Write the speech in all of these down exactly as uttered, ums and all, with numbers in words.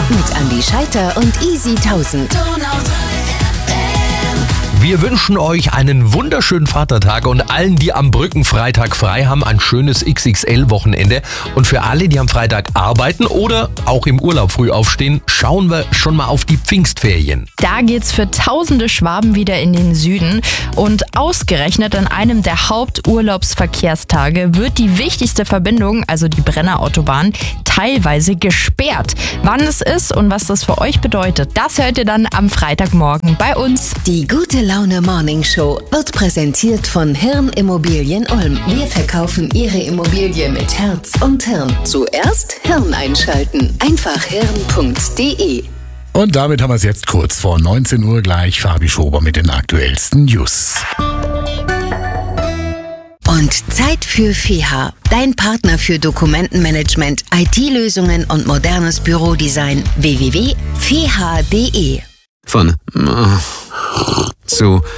Mit Andi Scheiter und Easy tausend. Wir wünschen euch einen wunderschönen Vatertag und allen, die am Brückenfreitag frei haben, ein schönes X X L-Wochenende. Und für alle, die am Freitag arbeiten oder auch im Urlaub früh aufstehen, schauen wir schon mal auf die Pfingstferien. Da geht's für tausende Schwaben wieder in den Süden. Und ausgerechnet an einem der Haupturlaubsverkehrstage wird die wichtigste Verbindung, also die Brennerautobahn, teilweise gesperrt. Wann es ist und was das für euch bedeutet, das hört ihr dann am Freitagmorgen bei uns. Die gute Laune Morning Show wird präsentiert von Hirn Immobilien Ulm. Wir verkaufen Ihre Immobilie mit Herz und Hirn. Zuerst Hirn einschalten. Einfach hirn punkt de. Und damit haben wir es jetzt kurz vor neunzehn Uhr gleich. Fabi Schober mit den aktuellsten News. Und Zeit für F E H A, dein Partner für Dokumentenmanagement, I T-Lösungen und modernes Bürodesign. w w w punkt f e h a punkt de. Von zu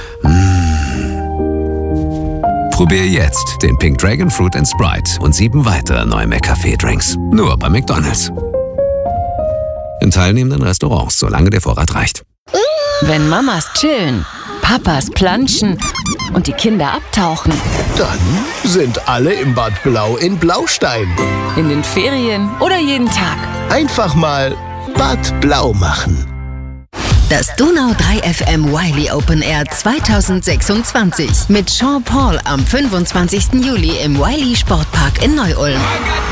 Probier jetzt den Pink Dragon Fruit and Sprite und sieben weitere neue McCafé-Drinks. Nur bei McDonald's. In teilnehmenden Restaurants, solange der Vorrat reicht. Wenn Mamas chillen, Papas planschen und die Kinder abtauchen. Dann sind alle im Bad Blau in Blaustein. In den Ferien oder jeden Tag. Einfach mal Bad Blau machen. Das Donau drei F M Wiley Open Air zweitausendsechsundzwanzig mit Sean Paul am fünfundzwanzigsten Juli im Wiley Sportpark in Neu-Ulm.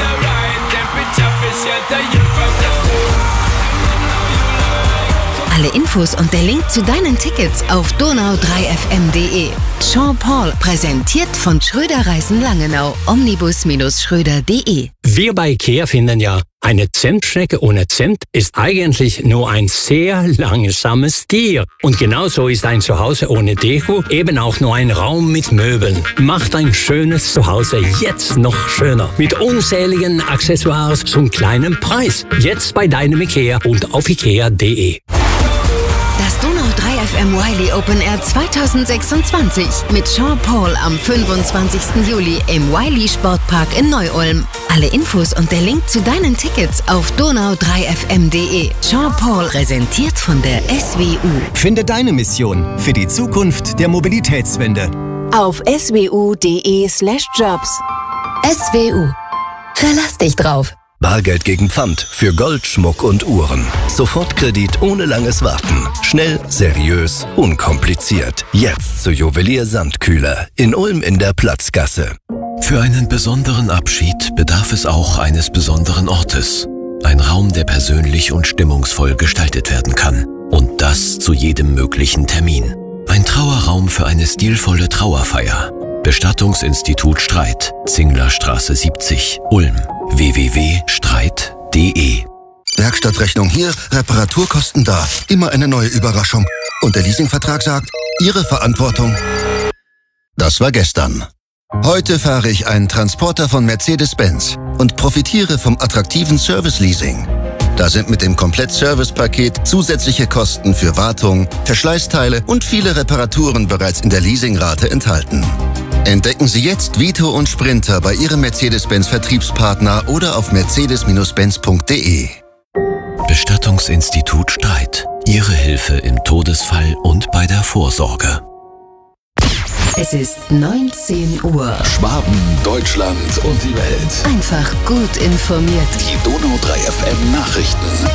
Alle Infos und der Link zu deinen Tickets auf donau drei f m punkt de. Sean Paul, präsentiert von Schröder Reisen Langenau, omnibus Schröder punkt de. Wir bei IKEA finden ja, eine Zentschnecke ohne Zimt ist eigentlich nur ein sehr langsames Tier. Und genauso ist ein Zuhause ohne Deko eben auch nur ein Raum mit Möbeln. Macht ein schönes Zuhause jetzt noch schöner. Mit unzähligen Accessoires zum kleinen Preis. Jetzt bei deinem IKEA und auf ikea punkt de. Das Donau drei F M Wiley Open Air zweitausendsechsundzwanzig mit Sean Paul am fünfundzwanzigsten Juli im Wiley Sportpark in Neu-Ulm. Alle Infos und der Link zu deinen Tickets auf donau drei f m punkt de. Sean Paul, präsentiert von der S W U. Finde deine Mission für die Zukunft der Mobilitätswende Auf s w u punkt de slash jobs. S W U. Verlass dich drauf. Bargeld gegen Pfand für Gold, Schmuck und Uhren. Sofortkredit ohne langes Warten. Schnell, seriös, unkompliziert. Jetzt zu Juwelier Sandkühler in Ulm in der Platzgasse. Für einen besonderen Abschied bedarf es auch eines besonderen Ortes. Ein Raum, der persönlich und stimmungsvoll gestaltet werden kann. Und das zu jedem möglichen Termin. Ein Trauerraum für eine stilvolle Trauerfeier. Bestattungsinstitut Streit, Zinglerstraße siebzig, Ulm. w w w punkt streit punkt de. Werkstattrechnung hier, Reparaturkosten da. Immer eine neue Überraschung. Und der Leasingvertrag sagt, Ihre Verantwortung. Das war gestern. Heute fahre ich einen Transporter von Mercedes-Benz und profitiere vom attraktiven Service-Leasing. Da sind mit dem Komplett-Service-Paket zusätzliche Kosten für Wartung, Verschleißteile und viele Reparaturen bereits in der Leasingrate enthalten. Entdecken Sie jetzt Vito und Sprinter bei Ihrem Mercedes-Benz-Vertriebspartner oder auf mercedes benz punkt de. Bestattungsinstitut Streit. Ihre Hilfe im Todesfall und bei der Vorsorge. Es ist neunzehn Uhr. Schwaben, Deutschland und die Welt. Einfach gut informiert. Die Donau drei F M Nachrichten.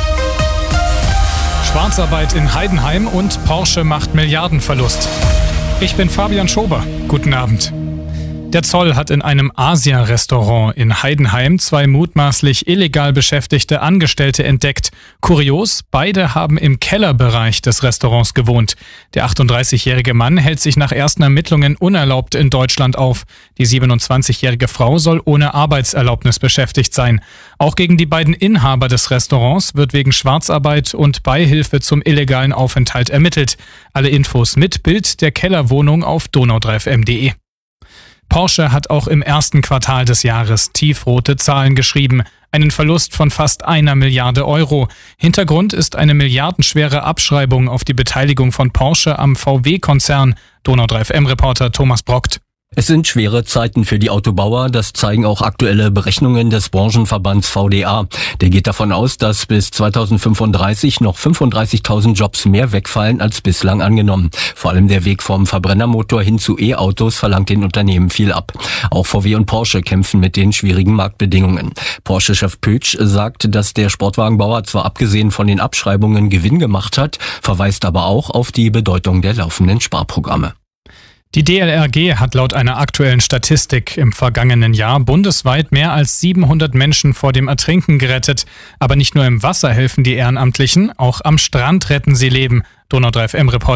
Schwarzarbeit in Heidenheim und Porsche macht Milliardenverlust. Ich bin Fabian Schober. Guten Abend. Der Zoll hat in einem Asia-Restaurant in Heidenheim zwei mutmaßlich illegal beschäftigte Angestellte entdeckt. Kurios, beide haben im Kellerbereich des Restaurants gewohnt. Der achtunddreißigjährige Mann hält sich nach ersten Ermittlungen unerlaubt in Deutschland auf. Die siebenundzwanzigjährige Frau soll ohne Arbeitserlaubnis beschäftigt sein. Auch gegen die beiden Inhaber des Restaurants wird wegen Schwarzarbeit und Beihilfe zum illegalen Aufenthalt ermittelt. Alle Infos mit Bild der Kellerwohnung auf donau drei f m punkt de. Porsche hat auch im ersten Quartal des Jahres tiefrote Zahlen geschrieben, einen Verlust von fast einer Milliarde Euro. Hintergrund ist eine milliardenschwere Abschreibung auf die Beteiligung von Porsche am V W-Konzern, Donau drei F M-Reporter Thomas Brockt. Es sind schwere Zeiten für die Autobauer, das zeigen auch aktuelle Berechnungen des Branchenverbands V D A. Der geht davon aus, dass bis zweitausendfünfunddreißig noch fünfunddreißigtausend Jobs mehr wegfallen als bislang angenommen. Vor allem der Weg vom Verbrennermotor hin zu E-Autos verlangt den Unternehmen viel ab. Auch V W und Porsche kämpfen mit den schwierigen Marktbedingungen. Porsche-Chef Pötsch sagt, dass der Sportwagenbauer zwar abgesehen von den Abschreibungen Gewinn gemacht hat, verweist aber auch auf die Bedeutung der laufenden Sparprogramme. Die D L R G hat laut einer aktuellen Statistik im vergangenen Jahr bundesweit mehr als siebenhundert Menschen vor dem Ertrinken gerettet. Aber nicht nur im Wasser helfen die Ehrenamtlichen, auch am Strand retten sie Leben. Donau drei F M-Reporter